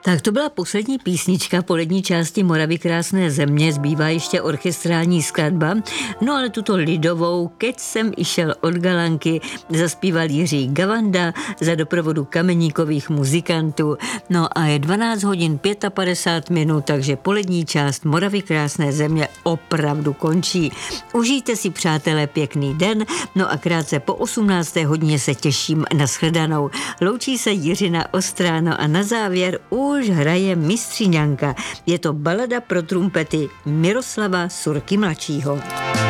Tak to byla poslední písnička polední části Moravy krásné země, zbývá ještě orchestrální skladba, no ale tuto lidovou Keď jsem išel od Galanky zaspíval Jiří Gavanda za doprovodu kameníkových muzikantů. No a je 12 hodin 55 minut, takže polední část Moravy krásné země opravdu končí. Užijte si, přátelé, pěkný den, no a krátce po 18. hodině se těším na shledanou. Loučí se Jiřina Ostráno a na závěr už hraje Mistřiňanka. Je to balada pro trumpety Miroslava Surky mladšího.